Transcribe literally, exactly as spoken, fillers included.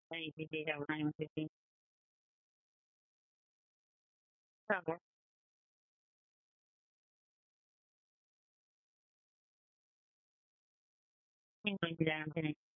Aí vivi já vai um tempinho. Tá bom. Enquanto já não tem